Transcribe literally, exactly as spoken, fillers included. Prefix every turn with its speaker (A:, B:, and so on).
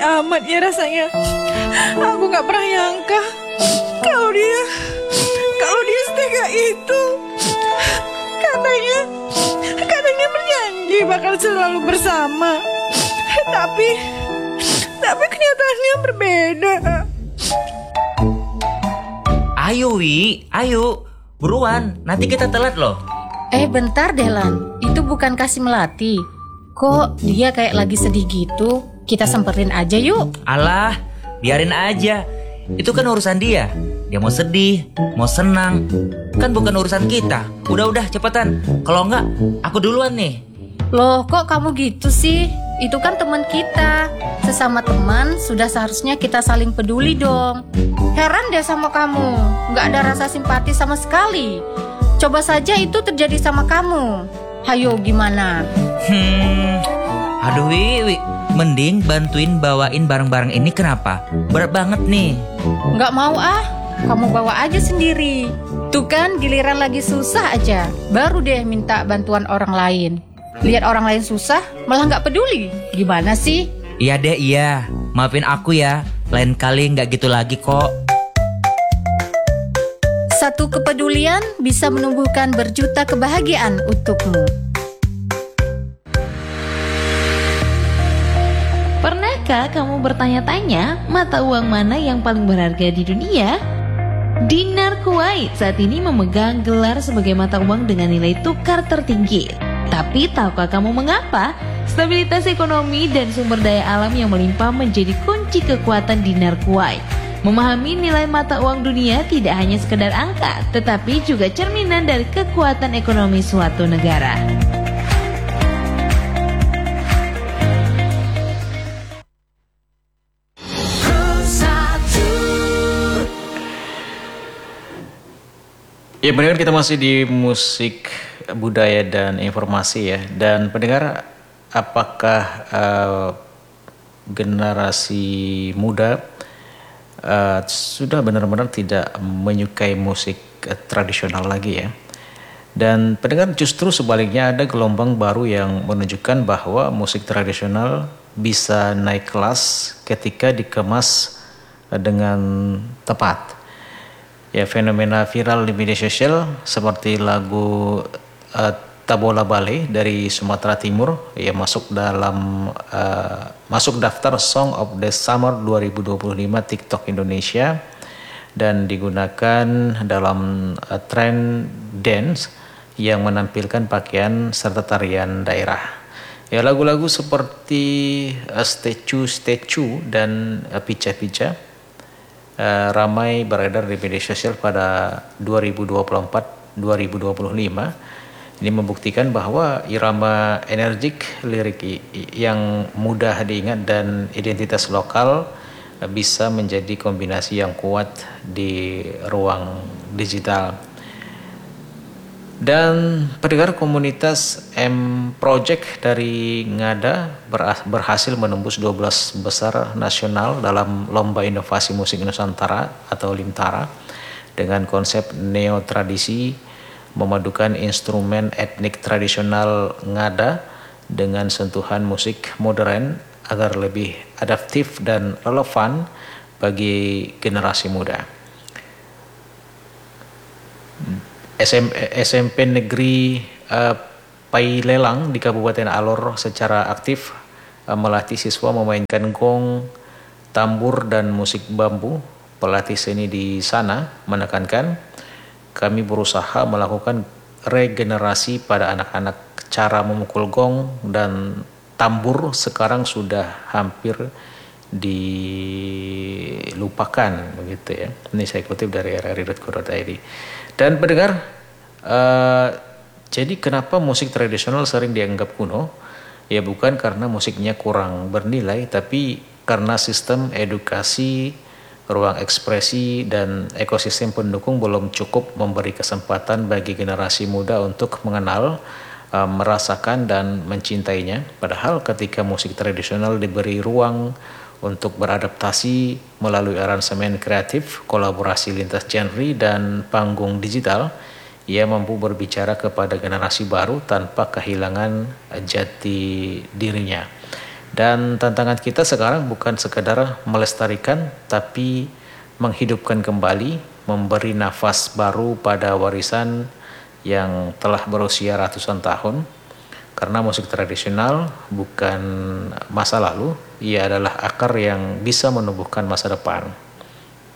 A: amat ya rasanya. Aku gak pernah nyangka kalau dia kalau dia setega itu. Katanya katanya berjanji bakal selalu bersama. Tapi tapi kenyataannya berbeda.
B: Ayo Wi, ayo buruan, nanti kita telat loh.
C: Eh bentar deh Lan, itu bukan kasih melati. Kok dia kayak lagi sedih gitu? Kita semperin aja yuk.
B: Alah, biarin aja. Itu kan urusan dia. Dia mau sedih, mau senang, kan bukan urusan kita. Udah-udah cepetan. Kalau enggak, aku duluan nih.
C: Loh kok kamu gitu sih? Itu kan teman kita. Sesama teman sudah seharusnya kita saling peduli dong. Heran deh sama kamu, nggak ada rasa simpati sama sekali. Coba saja itu terjadi sama kamu. Hayo gimana?
B: Hmm, aduh Wi, Wi. Mending bantuin bawain barang-barang ini kenapa? Berat banget nih.
C: Nggak mau ah, kamu bawa aja sendiri. Tuh kan giliran lagi susah aja, baru deh minta bantuan orang lain. Lihat orang lain susah, malah nggak peduli. Gimana sih?
B: Iya deh, iya. Maafin aku ya. Lain kali nggak gitu lagi kok.
C: Satu kepedulian bisa menumbuhkan berjuta kebahagiaan untukmu.
D: Pernahkah kamu bertanya-tanya mata uang mana yang paling berharga di dunia? Dinar Kuwait saat ini memegang gelar sebagai mata uang dengan nilai tukar tertinggi. Tapi tahukah kamu mengapa? Stabilitas ekonomi dan sumber daya alam yang melimpah menjadi kunci kekuatan dinar Kuwait. Memahami nilai mata uang dunia tidak hanya sekedar angka, tetapi juga cerminan dari kekuatan ekonomi suatu negara.
E: Ya pendengar, kita masih di musik, budaya dan informasi ya. Dan pendengar, apakah uh, generasi muda uh, sudah benar-benar tidak menyukai musik uh, tradisional lagi ya? Dan pendengar, justru sebaliknya ada gelombang baru yang menunjukkan bahwa musik tradisional bisa naik kelas ketika dikemas uh, dengan tepat. Ya, fenomena viral di media sosial seperti lagu uh, Tabola Bale dari Sumatera Timur ya masuk dalam uh, masuk daftar Song of the Summer dua ribu dua puluh lima TikTok Indonesia dan digunakan dalam uh, tren dance yang menampilkan pakaian serta tarian daerah. Ya, lagu-lagu seperti uh, Statue Statue dan uh, Pica Pica Uh, ramai beredar di media sosial pada dua ribu dua puluh empat dua ribu dua puluh lima. Ini membuktikan bahwa irama energik, lirik yang mudah diingat dan identitas lokal uh, bisa menjadi kombinasi yang kuat di ruang digital. Dan pendengar, komunitas M Project dari Ngada berhasil menembus dua belas besar nasional dalam Lomba Inovasi Musik Nusantara atau Limtara dengan konsep neo tradisi memadukan instrumen etnik tradisional Ngada dengan sentuhan musik modern agar lebih adaptif dan relevan bagi generasi muda. S M P Negeri uh, Pailelang di Kabupaten Alor secara aktif uh, melatih siswa memainkan gong, tambur, dan musik bambu. Pelatih seni di sana menekankan, kami berusaha melakukan regenerasi pada anak-anak. Cara memukul gong dan tambur sekarang sudah hampir dilupakan begitu ya. Ini saya kutip dari r r i dot co dot i d. Dan pendengar, uh, jadi kenapa musik tradisional sering dianggap kuno? Ya bukan karena musiknya kurang bernilai, tapi karena sistem edukasi, ruang ekspresi, dan ekosistem pendukung belum cukup memberi kesempatan bagi generasi muda untuk mengenal, uh, merasakan, dan mencintainya. Padahal ketika musik tradisional diberi ruang untuk beradaptasi melalui aransemen kreatif, kolaborasi lintas genre, dan panggung digital, ia mampu berbicara kepada generasi baru tanpa kehilangan jati dirinya. Dan tantangan kita sekarang bukan sekadar melestarikan, tapi menghidupkan kembali, memberi nafas baru pada warisan yang telah berusia ratusan tahun. Karena musik tradisional bukan masa lalu, ia adalah akar yang bisa menumbuhkan masa depan.